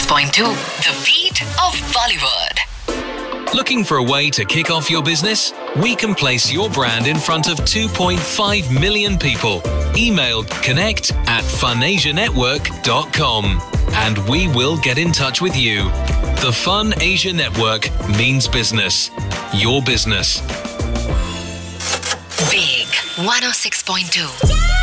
106.2, the beat of Bollywood. Looking for a way to kick off your business? We can place your brand in front of 2.5 million people. Email connect@funasianetwork.com and we will get in touch with you. The Fun Asia Network means business. Your business. Big 106.2.